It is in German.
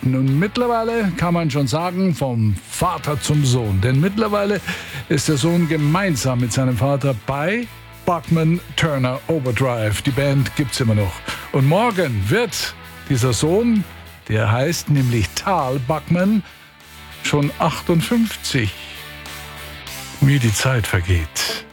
Geschichten. Und mittlerweile kann man schon sagen, vom Vater zum Sohn. Denn mittlerweile ist der Sohn gemeinsam mit seinem Vater bei Bachman Turner Overdrive. Die Band gibt's immer noch. Und morgen wird dieser Sohn, der heißt nämlich Tal Bachman, schon 58. Wie die Zeit vergeht.